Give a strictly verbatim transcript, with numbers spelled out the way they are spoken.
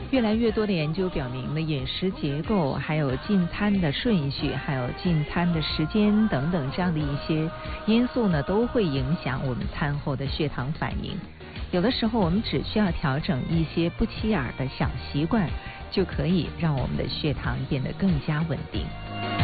越来越多的研究表明呢，饮食结构、还有进餐的顺序、还有进餐的时间等等这样的一些因素呢，都会影响我们餐后的血糖反应。有的时候我们只需要调整一些不起眼的小习惯，就可以让我们的血糖变得更加稳定。